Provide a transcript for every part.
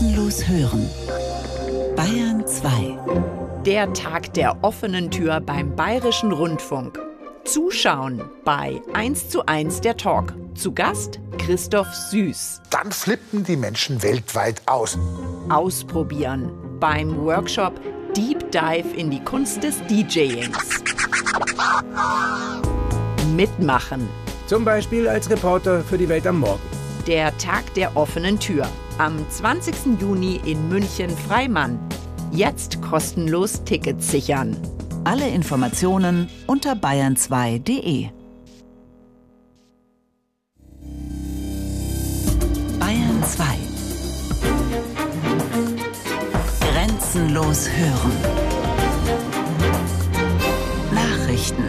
Grenzenlos hören. Bayern 2. Der Tag der offenen Tür beim Bayerischen Rundfunk. Zuschauen bei 1:1 der Talk. Zu Gast Christoph Süß. Dann flippen die Menschen weltweit aus. Ausprobieren beim Workshop Deep Dive in die Kunst des DJings. Mitmachen. Zum Beispiel als Reporter für die Welt am Morgen. Der Tag der offenen Tür. Am 20. Juni in München-Freimann. Jetzt kostenlos Tickets sichern. Alle Informationen unter bayern2.de. Bayern 2. Grenzenlos hören. Nachrichten.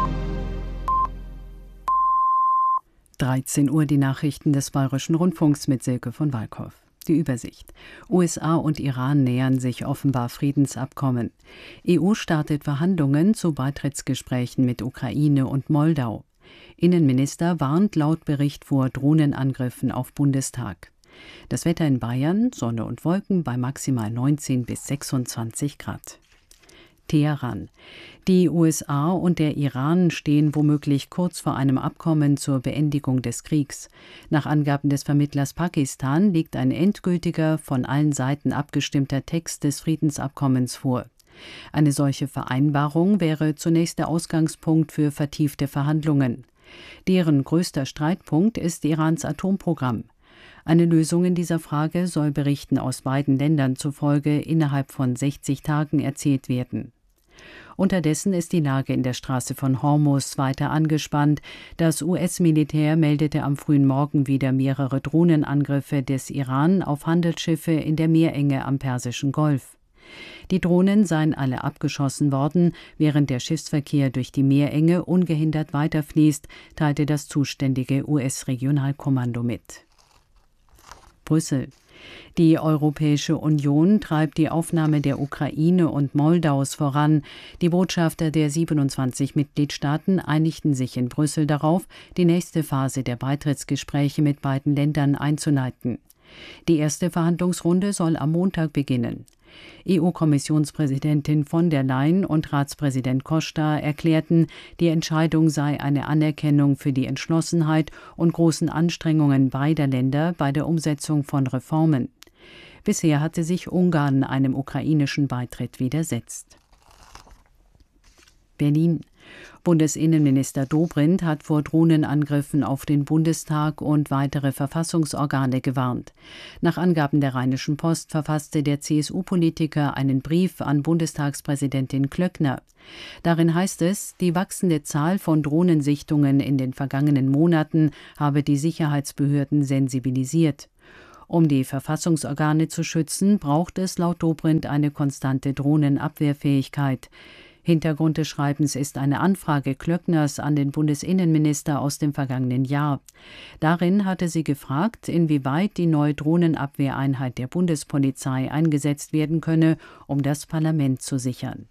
13 Uhr die Nachrichten des Bayerischen Rundfunks mit Silke von Walkow. Die Übersicht. USA und Iran nähern sich offenbar Friedensabkommen. EU startet Verhandlungen zu Beitrittsgesprächen mit Ukraine und Moldau. Innenminister warnt laut Bericht vor Drohnenangriffen auf Bundestag. Das Wetter in Bayern, Sonne und Wolken bei maximal 19 bis 26 Grad. Teheran. Die USA und der Iran stehen womöglich kurz vor einem Abkommen zur Beendigung des Kriegs. Nach Angaben des Vermittlers Pakistan liegt ein endgültiger, von allen Seiten abgestimmter Text des Friedensabkommens vor. Eine solche Vereinbarung wäre zunächst der Ausgangspunkt für vertiefte Verhandlungen. Deren größter Streitpunkt ist Irans Atomprogramm. Eine Lösung in dieser Frage soll Berichten aus beiden Ländern zufolge innerhalb von 60 Tagen erzielt werden. Unterdessen ist die Lage in der Straße von Hormuz weiter angespannt. Das US-Militär meldete am frühen Morgen wieder mehrere Drohnenangriffe des Iran auf Handelsschiffe in der Meerenge am Persischen Golf. Die Drohnen seien alle abgeschossen worden, während der Schiffsverkehr durch die Meerenge ungehindert weiterfließt, teilte das zuständige US-Regionalkommando mit. Brüssel. Die Europäische Union treibt die Aufnahme der Ukraine und Moldaus voran. Die Botschafter der 27 Mitgliedstaaten einigten sich in Brüssel darauf, die nächste Phase der Beitrittsgespräche mit beiden Ländern einzuleiten. Die erste Verhandlungsrunde soll am Montag beginnen. EU-Kommissionspräsidentin von der Leyen und Ratspräsident Costa erklärten, die Entscheidung sei eine Anerkennung für die Entschlossenheit und großen Anstrengungen beider Länder bei der Umsetzung von Reformen. Bisher hatte sich Ungarn einem ukrainischen Beitritt widersetzt. Berlin. Bundesinnenminister Dobrindt hat vor Drohnenangriffen auf den Bundestag und weitere Verfassungsorgane gewarnt. Nach Angaben der Rheinischen Post verfasste der CSU-Politiker einen Brief an Bundestagspräsidentin Klöckner. Darin heißt es, die wachsende Zahl von Drohnensichtungen in den vergangenen Monaten habe die Sicherheitsbehörden sensibilisiert. Um die Verfassungsorgane zu schützen, braucht es laut Dobrindt eine konstante Drohnenabwehrfähigkeit. Hintergrund des Schreibens ist eine Anfrage Klöckners an den Bundesinnenminister aus dem vergangenen Jahr. Darin hatte sie gefragt, inwieweit die neue Drohnenabwehreinheit der Bundespolizei eingesetzt werden könne, um das Parlament zu sichern.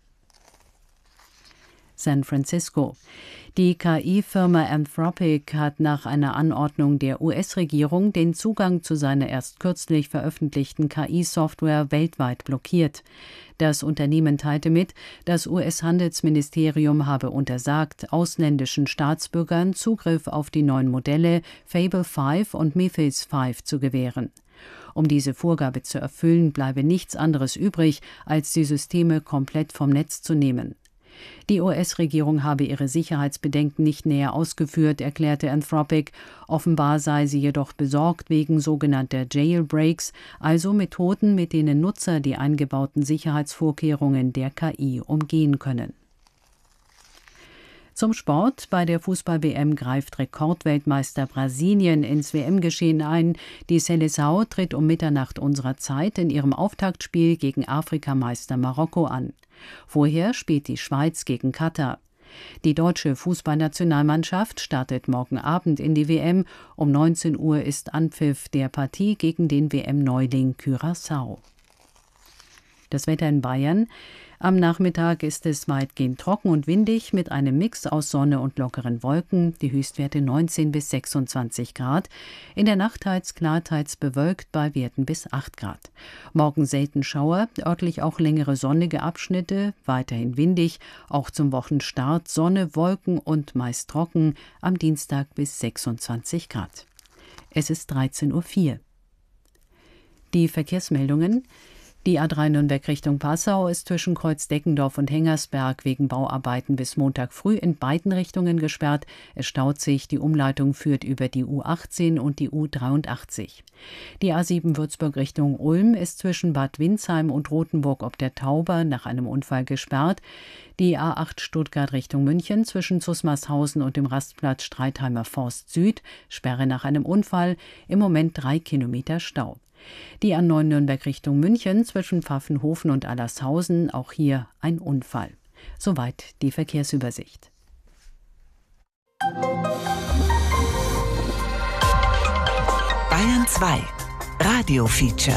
San Francisco. Die KI-Firma Anthropic hat nach einer Anordnung der US-Regierung den Zugang zu seiner erst kürzlich veröffentlichten KI-Software weltweit blockiert. Das Unternehmen teilte mit, das US-Handelsministerium habe untersagt, ausländischen Staatsbürgern Zugriff auf die neuen Modelle Fable 5 und Mythos 5 zu gewähren. Um diese Vorgabe zu erfüllen, bleibe nichts anderes übrig, als die Systeme komplett vom Netz zu nehmen. Die US-Regierung habe ihre Sicherheitsbedenken nicht näher ausgeführt, erklärte Anthropic. Offenbar sei sie jedoch besorgt wegen sogenannter Jailbreaks, also Methoden, mit denen Nutzer die eingebauten Sicherheitsvorkehrungen der KI umgehen können. Zum Sport. Bei der Fußball-WM greift Rekordweltmeister Brasilien ins WM-Geschehen ein. Die Seleção tritt um Mitternacht unserer Zeit in ihrem Auftaktspiel gegen Afrikameister Marokko an. Vorher spielt die Schweiz gegen Katar. Die deutsche Fußballnationalmannschaft startet morgen Abend in die WM. Um 19 Uhr ist Anpfiff der Partie gegen den WM-Neuling Curaçao. Das Wetter in Bayern. Am Nachmittag ist es weitgehend trocken und windig mit einem Mix aus Sonne und lockeren Wolken, die Höchstwerte 19 bis 26 Grad. In der Nacht teils klar, teils bewölkt bei Werten bis 8 Grad. Morgen selten Schauer, örtlich auch längere sonnige Abschnitte, weiterhin windig, auch zum Wochenstart Sonne, Wolken und meist trocken, am Dienstag bis 26 Grad. Es ist 13:04 Uhr. Die Verkehrsmeldungen. Die A3 Nürnberg Richtung Passau ist zwischen Kreuz Deckendorf und Hengersberg wegen Bauarbeiten bis Montag früh in beiden Richtungen gesperrt. Es staut sich, die Umleitung führt über die U18 und die U83. Die A7 Würzburg Richtung Ulm ist zwischen Bad Windsheim und Rothenburg ob der Tauber nach einem Unfall gesperrt. Die A8 Stuttgart Richtung München zwischen Zusmarshausen und dem Rastplatz Streitheimer Forst Süd, Sperre nach einem Unfall, im Moment 3 Kilometer Stau. Die A9 Nürnberg Richtung München zwischen Pfaffenhofen und Allershausen, auch hier ein Unfall. Soweit die Verkehrsübersicht. Bayern 2 Radio-Feature.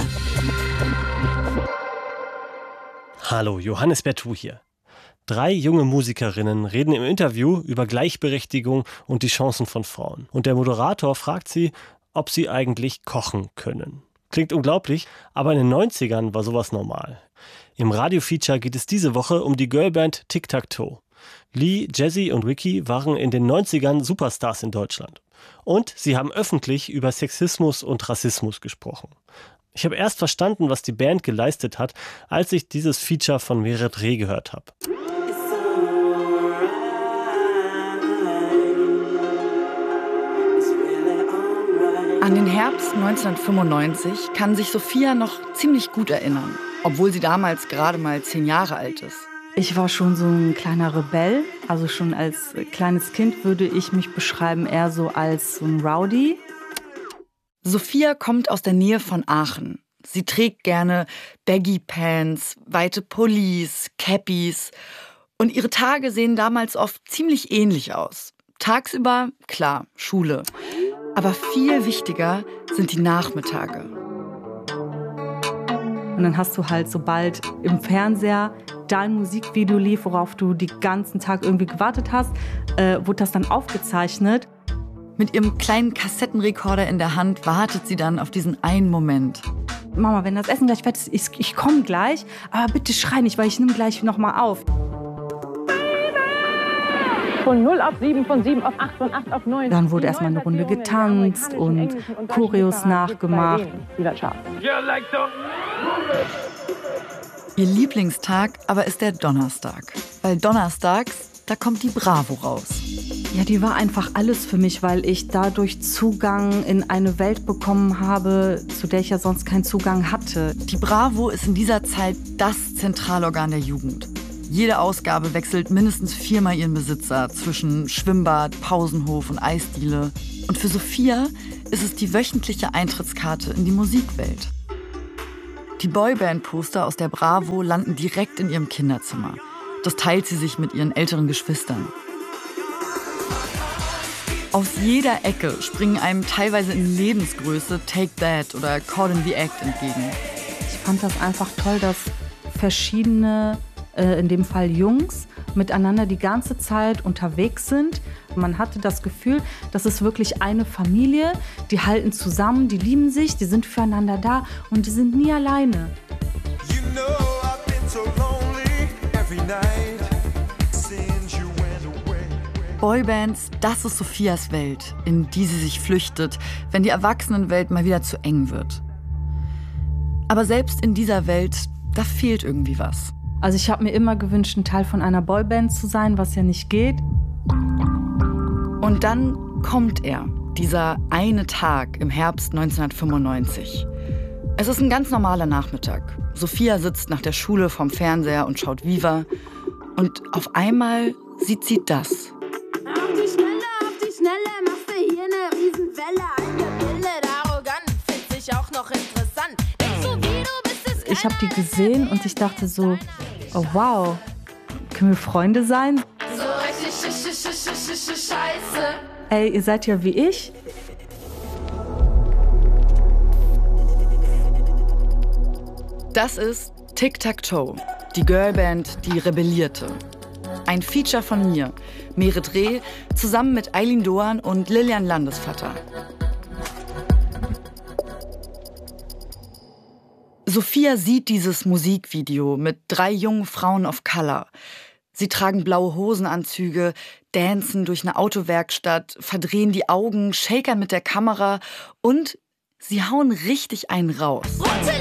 Hallo, Johannes Bertou hier. 3 junge Musikerinnen reden im Interview über Gleichberechtigung und die Chancen von Frauen. Und der Moderator fragt sie, ob sie eigentlich kochen können. Klingt unglaublich, aber in den 90ern war sowas normal. Im Radio-Feature geht es diese Woche um die Girlband Tic Tac Toe. Lee, Jessie und Vicky waren in den 90ern Superstars in Deutschland. Und sie haben öffentlich über Sexismus und Rassismus gesprochen. Ich habe erst verstanden, was die Band geleistet hat, als ich dieses Feature von Meret Reh gehört habe. An den Herbst 1995 kann sich Sophia noch ziemlich gut erinnern, obwohl sie damals gerade mal 10 Jahre alt ist. Ich war schon so ein kleiner Rebell, also schon als kleines Kind würde ich mich beschreiben eher so als so ein Rowdy. Sophia kommt aus der Nähe von Aachen. Sie trägt gerne Baggy Pants, weite Pullis, Cappies und ihre Tage sehen damals oft ziemlich ähnlich aus. Tagsüber, klar, Schule. Aber viel wichtiger sind die Nachmittage. Und dann hast du halt sobald im Fernseher dein Musikvideo lief, worauf du den ganzen Tag irgendwie gewartet hast, wurde das dann aufgezeichnet. Mit ihrem kleinen Kassettenrekorder in der Hand wartet sie dann auf diesen einen Moment. Mama, wenn das Essen gleich fertig ist, ich komme gleich, aber bitte schrei nicht, weil ich nehme gleich nochmal auf. Von 0 auf 7, von 7 auf 8, von 8 auf 9. Dann wurde erstmal eine Runde getanzt und Choreos nachgemacht. Ihr Lieblingstag aber ist der Donnerstag. Weil donnerstags, da kommt die Bravo raus. Ja, die war einfach alles für mich, weil ich dadurch Zugang in eine Welt bekommen habe, zu der ich ja sonst keinen Zugang hatte. Die Bravo ist in dieser Zeit das Zentralorgan der Jugend. Jede Ausgabe wechselt mindestens 4-mal ihren Besitzer zwischen Schwimmbad, Pausenhof und Eisdiele. Und für Sophia ist es die wöchentliche Eintrittskarte in die Musikwelt. Die Boyband-Poster aus der Bravo landen direkt in ihrem Kinderzimmer. Das teilt sie sich mit ihren älteren Geschwistern. Aus jeder Ecke springen einem teilweise in Lebensgröße Take That oder Caught in the Act entgegen. Ich fand das einfach toll, dass verschiedene, in dem Fall Jungs, miteinander die ganze Zeit unterwegs sind. Man hatte das Gefühl, das ist wirklich eine Familie, die halten zusammen, die lieben sich, die sind füreinander da und die sind nie alleine. Boybands, das ist Sophias Welt, in die sie sich flüchtet, wenn die Erwachsenenwelt mal wieder zu eng wird. Aber selbst in dieser Welt, da fehlt irgendwie was. Also ich habe mir immer gewünscht, ein Teil von einer Boyband zu sein, was ja nicht geht. Und dann kommt er, dieser eine Tag im Herbst 1995. Es ist ein ganz normaler Nachmittag. Sophia sitzt nach der Schule vorm Fernseher und schaut Viva. Und auf einmal sieht sie das. Auf die Schnelle, machst du hier eine Riesenwelle. Eingebildet, arrogant, find sich auch noch interessant. Denkst du, wie du bist es? Ich habe die gesehen und ich dachte so, oh wow, können wir Freunde sein? So richtig scheiße. Ey, ihr seid ja wie ich. Das ist Tic Tac Toe, Die Girlband, die rebellierte. Ein Feature von mir, Meret Reh, zusammen mit Eileen Doan und Lilian Landesvater. Sophia sieht dieses Musikvideo mit 3 jungen Frauen of Color. Sie tragen blaue Hosenanzüge, dancen durch eine Autowerkstatt, verdrehen die Augen, shakern mit der Kamera und sie hauen richtig einen raus.